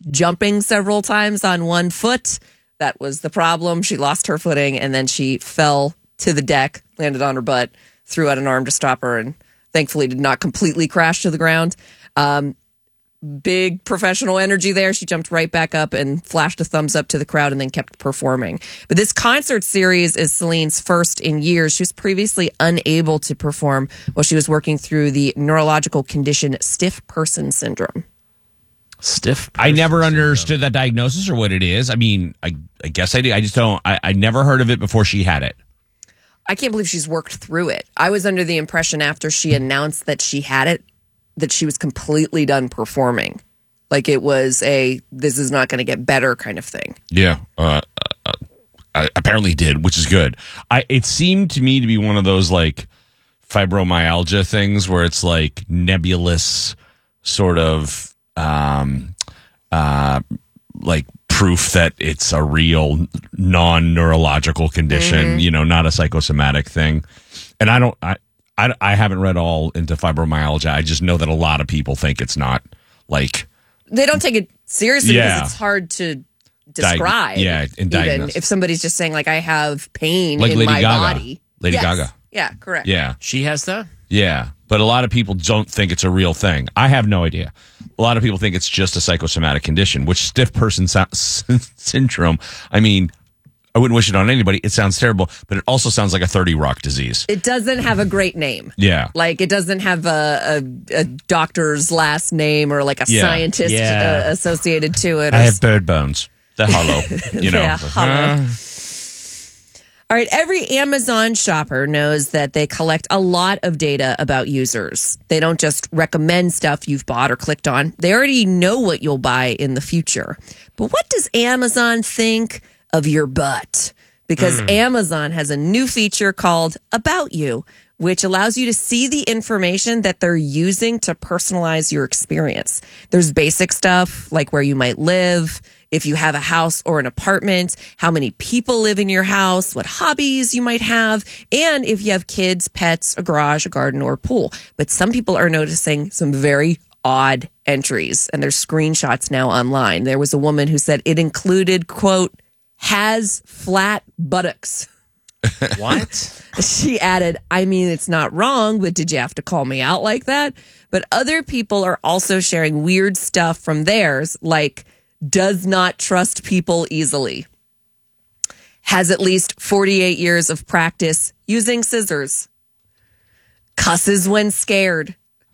jumping several times on one foot. That was the problem. She lost her footing, and then she fell to the deck, landed on her butt, threw out an arm to stop her, and thankfully did not completely crash to the ground. Big professional energy there. She jumped right back up and flashed a thumbs up to the crowd and then kept performing. But this concert series is Celine's first in years. She was previously unable to perform while she was working through the neurological condition stiff person syndrome. Stiff person I never syndrome. understood that diagnosis or what it is. I mean, I guess I do. I just don't. I never heard of it before she had it. I can't believe she's worked through it. I was under the impression after she announced that she had it, that she was completely done performing. Like it was this is not going to get better kind of thing. Yeah. I apparently did, which is good. It seemed to me to be one of those like fibromyalgia things where it's like nebulous sort of like proof that it's a real non-neurological condition, not a psychosomatic thing. And I haven't read all into fibromyalgia. I just know that a lot of people think it's not like... They don't take it seriously Yeah. because it's hard to describe. and even diagnose. if somebody's just saying, like, I have pain Like in Lady my Gaga. body. Lady Yes. Gaga. Yeah, correct. Yeah. She has that? Yeah. But a lot of people don't think it's a real thing. I have no idea. A lot of people think it's just a psychosomatic condition, which stiff person syndrome, I mean... I wouldn't wish it on anybody. It sounds terrible, but it also sounds like a 30 Rock disease. It doesn't have a great name. Yeah. Like, it doesn't have a doctor's last name or like a scientist associated to it. I have bird bones. They're hollow. They're hollow. All right, every Amazon shopper knows that they collect a lot of data about users. They don't just recommend stuff you've bought or clicked on. They already know what you'll buy in the future. But what does Amazon think of your butt? Because Amazon has a new feature called About You, which allows you to see the information that they're using to personalize your experience. There's basic stuff like where you might live, if you have a house or an apartment, how many people live in your house, what hobbies you might have, and if you have kids, pets, a garage, a garden, or a pool. But some people are noticing some very odd entries, and there's screenshots now online. There was a woman who said it included, quote, has flat buttocks. What? She added, I mean, it's not wrong, but did you have to call me out like that? But other people are also sharing weird stuff from theirs, like does not trust people easily. Has at least 48 years of practice using scissors. Cusses when scared.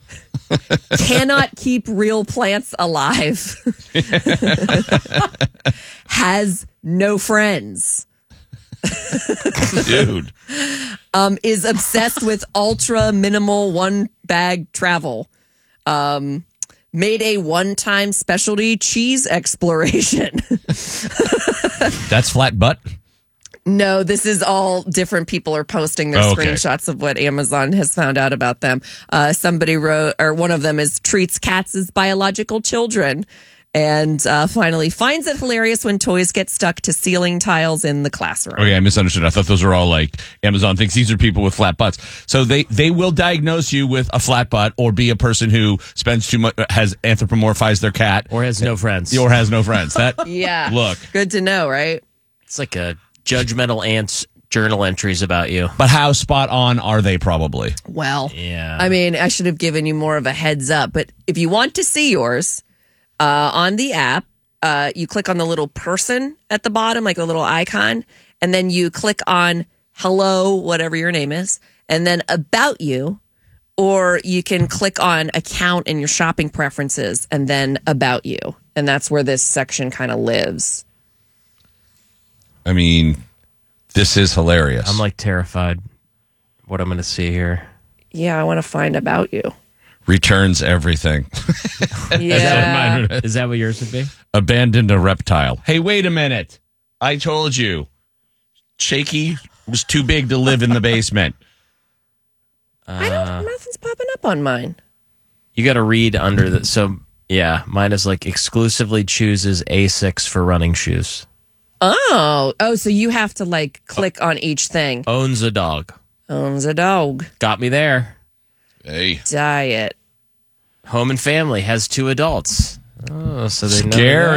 Cannot keep real plants alive. Has no friends. Dude. Is obsessed with ultra minimal one bag travel. Made a one-time specialty cheese exploration. That's flat butt? No, this is all different people are posting their screenshots of what Amazon has found out about them. Somebody wrote, or one of them is treats cats as biological children. And finally, finds it hilarious when toys get stuck to ceiling tiles in the classroom. Okay, I misunderstood. I thought those were all like Amazon thinks these are people with flat butts. So they will diagnose you with a flat butt or be a person who spends too much, has anthropomorphized their cat. Or has no friends. Or has no friends. That Yeah. Look. Good to know, right? It's like a judgmental aunt's journal entries about you. But how spot on are they probably? Well, Yeah. I mean, I should have given you more of a heads up. But if you want to see yours on the app, you click on the little person at the bottom, like a little icon, and then you click on hello, whatever your name is, and then about you, or you can click on account in your shopping preferences and then about you. And that's where this section kind of lives. I mean, this is hilarious. I'm like terrified what I'm going to see here. Yeah, I want to find about you. Returns everything. Yeah. Is that what yours would be? Abandoned a reptile. Hey, wait a minute. I told you. Shaky was too big to live in the basement. Nothing's popping up on mine. You got to read under the. So, yeah, mine is like exclusively chooses Asics for running shoes. Oh, so you have to like click on each thing. Owns a dog. Owns a dog. Got me there. Hey. Diet. Home and family has 2 adults. Oh, so they know. Scary.